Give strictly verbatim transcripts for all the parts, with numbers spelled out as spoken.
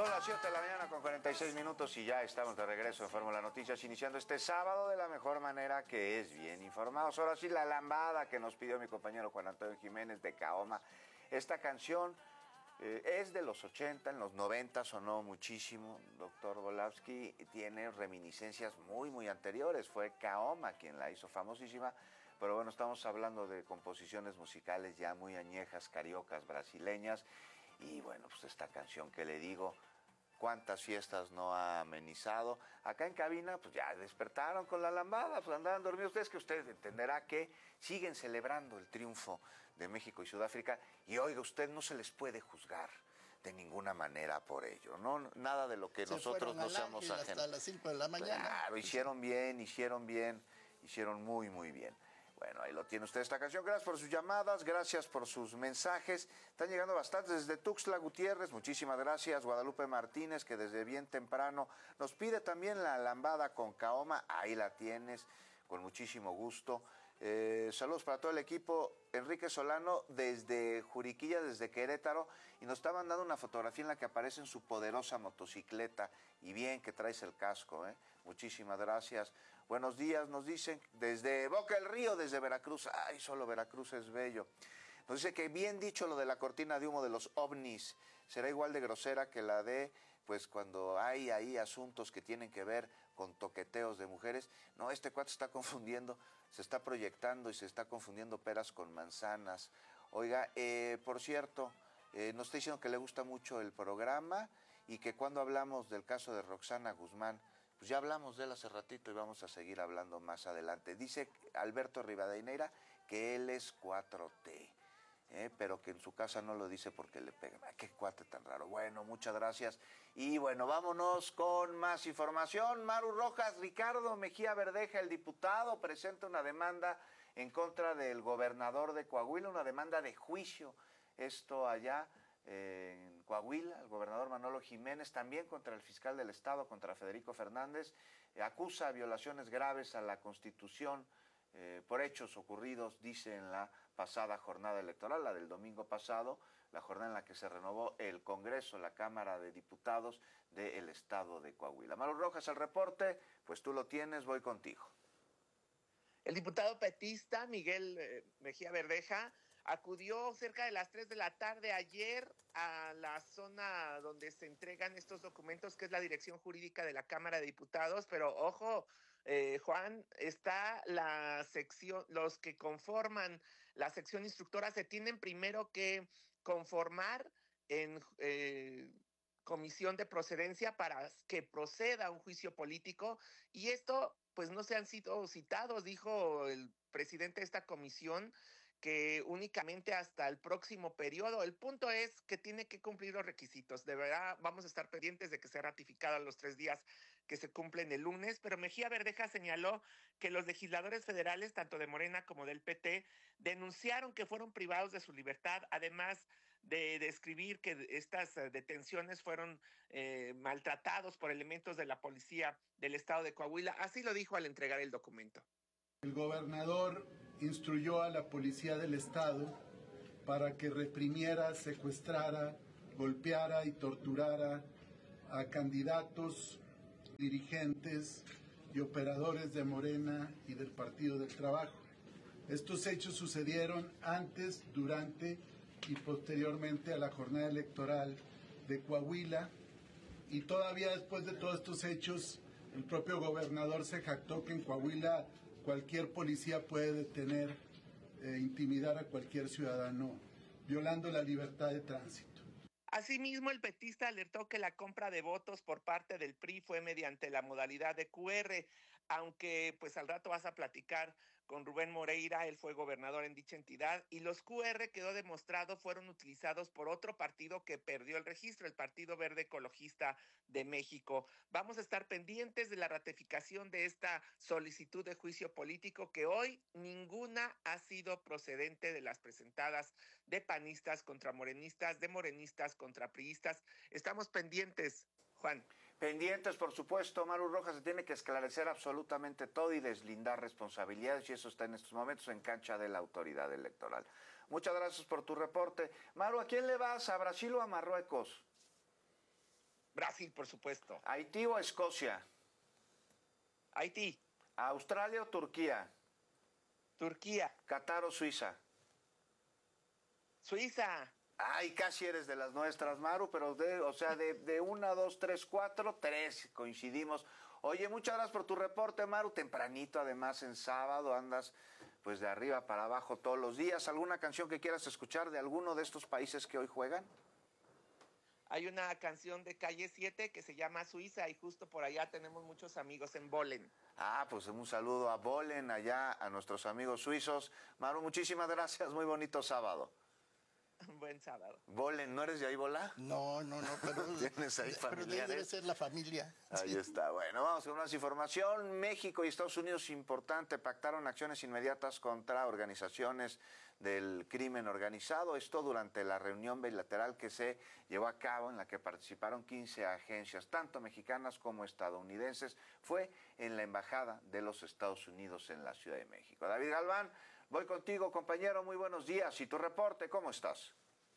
Son las siete de la mañana con cuarenta y seis minutos y ya estamos de regreso en Fórmula Noticias, iniciando este sábado de la mejor manera, que es bien informados. Ahora sí, la lambada que nos pidió mi compañero Juan Antonio Jiménez de Kaoma. Esta canción eh, es de los ochenta, en los noventa sonó muchísimo. Doctor Volavsky tiene reminiscencias muy, muy anteriores. Fue Kaoma quien la hizo famosísima. Pero bueno, estamos hablando de composiciones musicales ya muy añejas, cariocas, brasileñas. Y bueno, pues esta canción que le digo, cuántas fiestas no ha amenizado. Acá en cabina, pues ya despertaron con la lambada, pues andaban dormidos. Ustedes que usted entenderá que siguen celebrando el triunfo de México y Sudáfrica. Y oiga, usted no se les puede juzgar de ninguna manera por ello, ¿no? Nada de lo que se nosotros no seamos ajenos. Hasta las cinco de la mañana. Claro, hicieron bien, hicieron bien, hicieron muy, muy bien. Bueno, ahí lo tiene usted esta canción. Gracias por sus llamadas, gracias por sus mensajes. Están llegando bastantes desde Tuxtla Gutiérrez. Muchísimas gracias. Guadalupe Martínez, que desde bien temprano nos pide también la lambada con Kaoma. Ahí la tienes, con muchísimo gusto. Eh, saludos para todo el equipo. Enrique Solano desde Juriquilla, desde Querétaro, y nos está mandando una fotografía en la que aparece en su poderosa motocicleta. Y bien que traes el casco, ¿eh? Muchísimas gracias. Buenos días, nos dicen, desde Boca del Río, desde Veracruz. Ay, solo Veracruz es bello. Nos dice que bien dicho lo de la cortina de humo de los ovnis. Será igual de grosera que la de, pues cuando hay ahí asuntos que tienen que ver con toqueteos de mujeres. No, este cuate se está confundiendo, se está proyectando y se está confundiendo peras con manzanas. Oiga, eh, por cierto, eh, nos está diciendo que le gusta mucho el programa y que cuando hablamos del caso de Roxana Guzmán, pues ya hablamos de él hace ratito y vamos a seguir hablando más adelante. Dice Alberto Rivadeneira que él es cuatro T. Eh, pero que en su casa no lo dice porque le pegan. ¡Qué cuate tan raro! Bueno, muchas gracias. Y bueno, vámonos con más información. Maru Rojas, Ricardo Mejía Verdeja, el diputado, presenta una demanda en contra del gobernador de Coahuila, una demanda de juicio. Esto allá eh, en Coahuila, el gobernador Manolo Jiménez, también contra el fiscal del Estado, contra Federico Fernández, eh, acusa violaciones graves a la Constitución, Eh, por hechos ocurridos, dice, en la pasada jornada electoral, la del domingo pasado, la jornada en la que se renovó el Congreso, la Cámara de Diputados del Estado de Coahuila. Maru Rojas, el reporte, pues tú lo tienes, voy contigo. El diputado petista Miguel eh, Mejía Verdeja acudió cerca de las tres de la tarde ayer a la zona donde se entregan estos documentos, que es la dirección jurídica de la Cámara de Diputados, pero ojo, Eh, Juan, está la sección, los que conforman la sección instructora se tienen primero que conformar en eh, comisión de procedencia para que proceda un juicio político, y esto pues no se han sido citados, dijo el presidente de esta comisión, que únicamente hasta el próximo periodo. El punto es que tiene que cumplir los requisitos. De verdad, vamos a estar pendientes de que sea ratificado a los tres días que se cumplen el lunes, pero Mejía Verdeja señaló que los legisladores federales, tanto de Morena como del P T, denunciaron que fueron privados de su libertad, además de describir que estas detenciones fueron eh, maltratados por elementos de la policía del estado de Coahuila. Así lo dijo al entregar el documento. El gobernador instruyó a la policía del estado para que reprimiera, secuestrara, golpeara y torturara a candidatos, dirigentes y operadores de Morena y del Partido del Trabajo. Estos hechos sucedieron antes, durante y posteriormente a la jornada electoral de Coahuila, y todavía después de todos estos hechos, el propio gobernador se jactó que en Coahuila cualquier policía puede detener e intimidar a cualquier ciudadano, violando la libertad de tránsito. Asimismo, el petista alertó que la compra de votos por parte del P R I fue mediante la modalidad de Q R, aunque pues al rato vas a platicar con Rubén Moreira, él fue gobernador en dicha entidad, y los Q R, quedó demostrado, fueron utilizados por otro partido que perdió el registro, el Partido Verde Ecologista de México. Vamos a estar pendientes de la ratificación de esta solicitud de juicio político, que hoy ninguna ha sido procedente de las presentadas de panistas contra morenistas, de morenistas contra priistas. Estamos pendientes, Juan. Pendientes, por supuesto. Maru Rojas, se tiene que esclarecer absolutamente todo y deslindar responsabilidades, y eso está en estos momentos en cancha de la autoridad electoral. Muchas gracias por tu reporte. Maru, ¿a quién le vas? ¿A Brasil o a Marruecos? Brasil, por supuesto. ¿Haití o Escocia? Haití. ¿Australia o Turquía? Turquía. ¿Qatar o Suiza? Suiza. Ay, casi eres de las nuestras, Maru, pero de, o sea, de, de una, dos, tres, cuatro, tres, coincidimos. Oye, muchas gracias por tu reporte, Maru, tempranito, además en sábado, andas pues de arriba para abajo todos los días. ¿Alguna canción que quieras escuchar de alguno de estos países que hoy juegan? Hay una canción de Calle siete que se llama Suiza y justo por allá tenemos muchos amigos en Bolen. Ah, pues un saludo a Bolen, allá a nuestros amigos suizos. Maru, muchísimas gracias, muy bonito sábado. Buen sábado. Bolen, ¿no eres de ahí, Bola? No, no, no, pero, ¿Tienes ahí pero familiares? debe ser la familia. Ahí está. Bueno, vamos con más información. México y Estados Unidos, importante, pactaron acciones inmediatas contra organizaciones del crimen organizado. Esto durante la reunión bilateral que se llevó a cabo, en la que participaron quince agencias, tanto mexicanas como estadounidenses. Fue en la Embajada de los Estados Unidos en la Ciudad de México. David Galván, voy contigo, compañero. Muy buenos días. ¿Y tu reporte, cómo estás?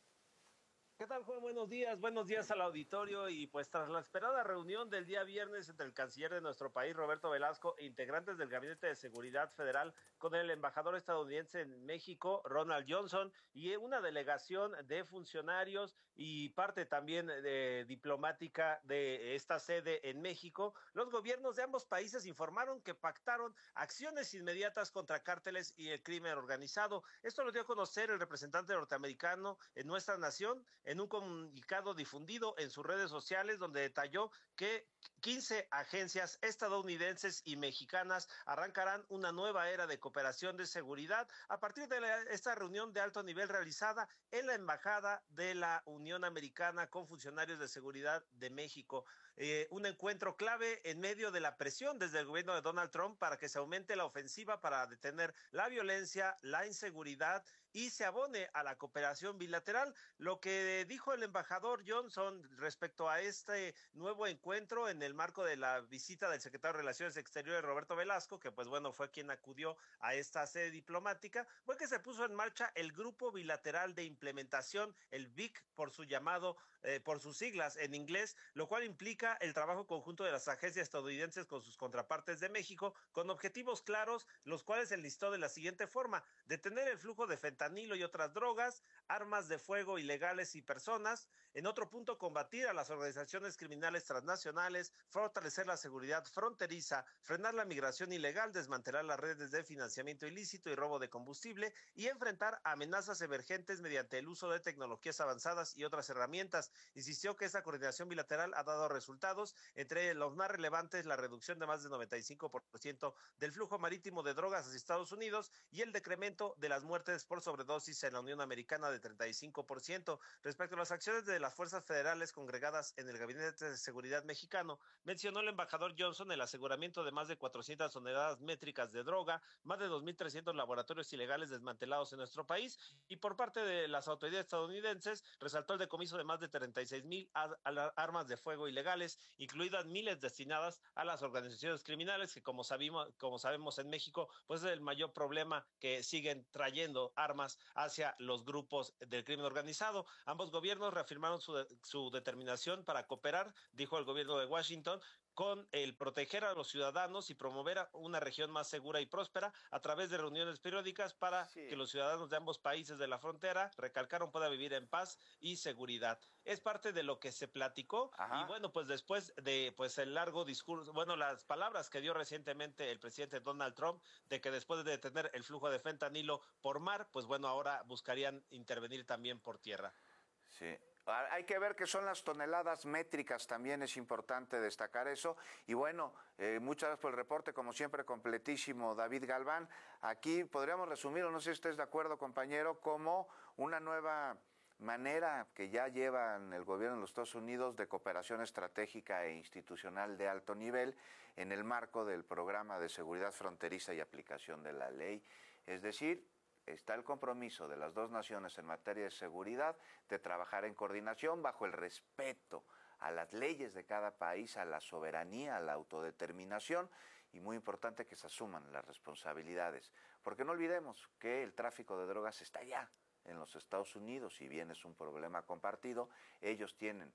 ¿Qué tal, Juan? Buenos días, buenos días al auditorio. Y pues tras la esperada reunión del día viernes entre el canciller de nuestro país, Roberto Velasco, e integrantes del Gabinete de Seguridad Federal con el embajador estadounidense en México, Ronald Johnson, y una delegación de funcionarios y parte también de diplomática de esta sede en México, los gobiernos de ambos países informaron que pactaron acciones inmediatas contra cárteles y el crimen organizado. Esto lo dio a conocer el representante norteamericano en nuestra nación, en un comunicado difundido en sus redes sociales, donde detalló que quince agencias estadounidenses y mexicanas arrancarán una nueva era de cooperación de seguridad a partir de la, esta reunión de alto nivel realizada en la Embajada de la Unión Americana con funcionarios de seguridad de México. Eh, un encuentro clave en medio de la presión desde el gobierno de Donald Trump para que se aumente la ofensiva para detener la violencia, la inseguridad y se abone a la cooperación bilateral. Lo que dijo el embajador Johnson respecto a este nuevo encuentro en el marco de la visita del secretario de Relaciones Exteriores, Roberto Velasco, que pues bueno, fue quien acudió a esta sede diplomática, fue que se puso en marcha el Grupo Bilateral de Implementación, el B I C por su llamado, eh, por sus siglas en inglés, lo cual implica el trabajo conjunto de las agencias estadounidenses con sus contrapartes de México, con objetivos claros, los cuales se enlistó de la siguiente forma: detener el flujo de fentanilo y otras drogas, armas de fuego ilegales y personas. En otro punto, combatir a las organizaciones criminales transnacionales, fortalecer la seguridad fronteriza, frenar la migración ilegal, desmantelar las redes de financiamiento ilícito y robo de combustible y enfrentar amenazas emergentes mediante el uso de tecnologías avanzadas y otras herramientas. Insistió que esta coordinación bilateral ha dado resultados, entre los más relevantes la reducción de más del noventa y cinco por ciento del flujo marítimo de drogas hacia Estados Unidos y el decremento de las muertes por sobredosis en la Unión Americana de treinta y cinco por ciento. Respecto a las acciones de las fuerzas federales congregadas en el Gabinete de Seguridad mexicano, mencionó el embajador Johnson el aseguramiento de más de cuatrocientas toneladas métricas de droga, más de dos mil trescientos laboratorios ilegales desmantelados en nuestro país, y por parte de las autoridades estadounidenses resaltó el decomiso de más de treinta y seis mil armas de fuego ilegales, incluidas miles destinadas a las organizaciones criminales, que como sabemos, como sabemos en México, pues es el mayor problema, que siguen trayendo armas hacia los grupos del crimen organizado. Ambos gobiernos reafirmaron su, de, su determinación para cooperar, dijo el gobierno de Washington, con el proteger a los ciudadanos y promover una región más segura y próspera a través de reuniones periódicas para sí. que los ciudadanos de ambos países de la frontera, recalcaron, puedan vivir en paz y seguridad. Es parte de lo que se platicó. Ajá. Y bueno, pues después de pues el largo discurso, bueno, las palabras que dio recientemente el presidente Donald Trump, de que después de detener el flujo de fentanilo por mar, pues bueno, ahora buscarían intervenir también por tierra. Sí. Hay que ver qué son las toneladas métricas, también es importante destacar eso. Y bueno, eh, muchas gracias por el reporte, como siempre, completísimo, David Galván. Aquí podríamos resumirlo, no sé si estés de acuerdo, compañero, como una nueva manera que ya llevan el gobierno de los Estados Unidos de cooperación estratégica e institucional de alto nivel en el marco del programa de seguridad fronteriza y aplicación de la ley. Es decir, está el compromiso de las dos naciones en materia de seguridad de trabajar en coordinación bajo el respeto a las leyes de cada país, a la soberanía, a la autodeterminación, y muy importante que se asuman las responsabilidades, porque no olvidemos que el tráfico de drogas está allá en los Estados Unidos. Si bien es un problema compartido, ellos tienen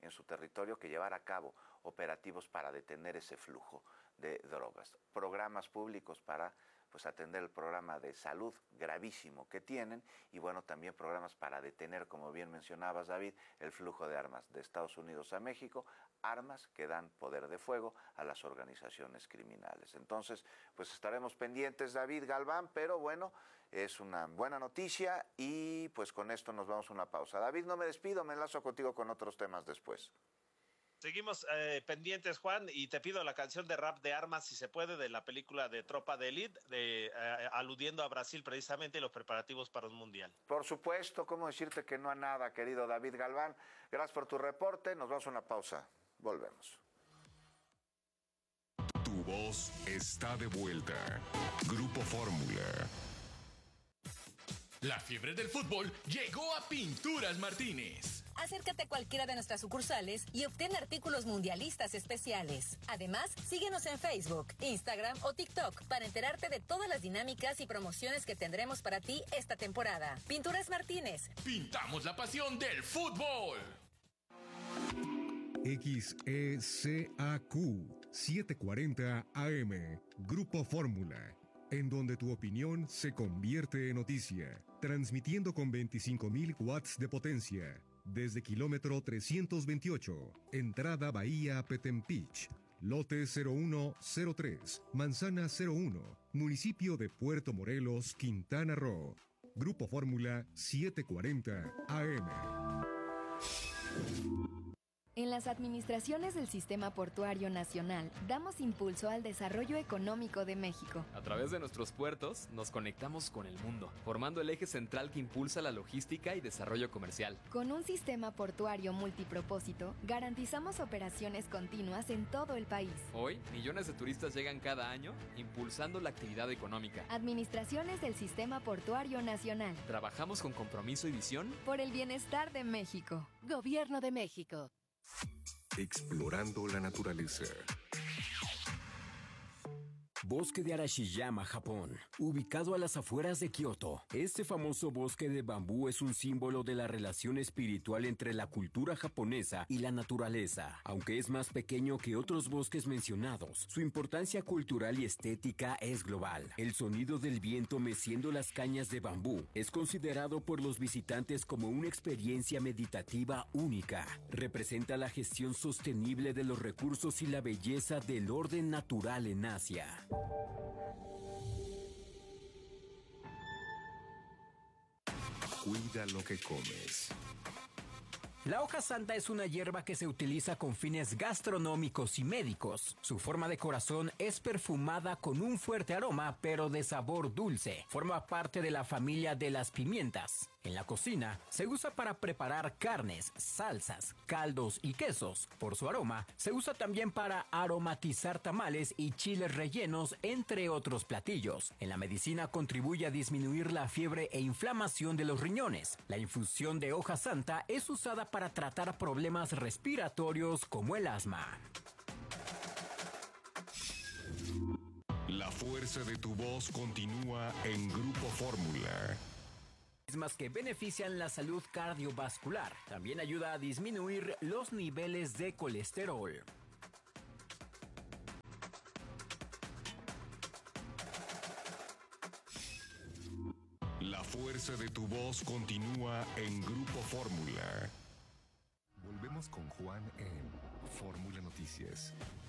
en su territorio que llevar a cabo operativos para detener ese flujo de drogas, programas públicos para pues atender el programa de salud gravísimo que tienen y bueno, también programas para detener, como bien mencionabas David, el flujo de armas de Estados Unidos a México, armas que dan poder de fuego a las organizaciones criminales. Entonces, pues estaremos pendientes, David Galván, pero bueno, es una buena noticia y pues con esto nos vamos a una pausa. David, no me despido, me enlazo contigo con otros temas después. Seguimos eh, pendientes, Juan, y te pido la canción de Rap de Armas, si se puede, de la película de Tropa de Elite, de, eh, aludiendo a Brasil precisamente y los preparativos para un mundial. Por supuesto, ¿cómo decirte que no a nada, querido David Galván? Gracias por tu reporte, nos vamos a una pausa, volvemos. Tu voz está de vuelta. Grupo Fórmula. La fiebre del fútbol llegó a Pinturas Martínez. Acércate a cualquiera de nuestras sucursales y obtén artículos mundialistas especiales. Además, síguenos en Facebook, Instagram o TikTok para enterarte de todas las dinámicas y promociones que tendremos para ti esta temporada. Pinturas Martínez. Pintamos la pasión del fútbol. X E C A Q setecientos cuarenta A M, Grupo Fórmula, en donde tu opinión se convierte en noticia, transmitiendo con veinticinco mil watts de potencia. Desde kilómetro trescientos veintiocho, entrada Bahía Petempich, lote cero uno cero tres, manzana cero uno, municipio de Puerto Morelos, Quintana Roo. Grupo Fórmula setecientos cuarenta A M. En las administraciones del Sistema Portuario Nacional, damos impulso al desarrollo económico de México. A través de nuestros puertos, nos conectamos con el mundo, formando el eje central que impulsa la logística y desarrollo comercial. Con un sistema portuario multipropósito, garantizamos operaciones continuas en todo el país. Hoy, millones de turistas llegan cada año, impulsando la actividad económica. Administraciones del Sistema Portuario Nacional. Trabajamos con compromiso y visión por el bienestar de México. Gobierno de México. Explorando la naturaleza. Bosque de Arashiyama, Japón, ubicado a las afueras de Kioto. Este famoso bosque de bambú es un símbolo de la relación espiritual entre la cultura japonesa y la naturaleza. Aunque es más pequeño que otros bosques mencionados, su importancia cultural y estética es global. El sonido del viento meciendo las cañas de bambú es considerado por los visitantes como una experiencia meditativa única. Representa la gestión sostenible de los recursos y la belleza del orden natural en Asia. Cuida lo que comes. La hoja santa es una hierba que se utiliza con fines gastronómicos y médicos. Su forma de corazón es perfumada con un fuerte aroma, pero de sabor dulce. Forma parte de la familia de las pimientas. En la cocina, se usa para preparar carnes, salsas, caldos y quesos. Por su aroma, se usa también para aromatizar tamales y chiles rellenos, entre otros platillos. En la medicina contribuye a disminuir la fiebre e inflamación de los riñones. La infusión de hoja santa es usada para tratar problemas respiratorios como el asma. La fuerza de tu voz continúa en Grupo Fórmula. Mismas que benefician la salud cardiovascular. También ayuda a disminuir los niveles de colesterol. La fuerza de tu voz continúa en Grupo Fórmula. Volvemos con Juan en Fórmula Noticias.